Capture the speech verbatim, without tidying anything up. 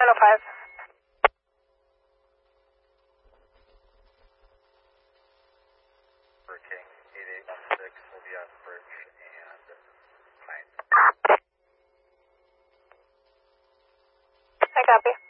oh five. Hurricane eight eight one six will be on bridge and Pine. I copy.